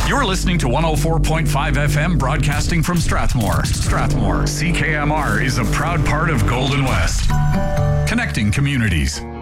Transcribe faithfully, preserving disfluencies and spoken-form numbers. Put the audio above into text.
You're listening to one oh four point five F M broadcasting from Strathmore. Strathmore, C K M R is a proud part of Golden West. Connecting communities.